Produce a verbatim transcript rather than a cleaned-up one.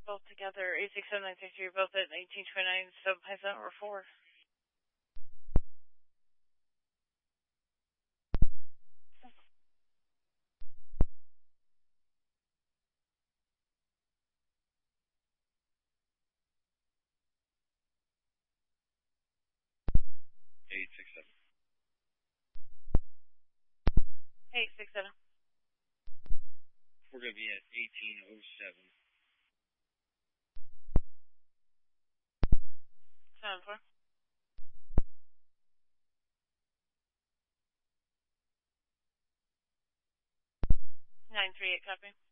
both together. eight six seven nine six three, both at eighteen twenty-nine, sub Paisan or four. eight six seven. eight six seven. We're going to be at eighteen oh seven. seven four. nine three eight, copy.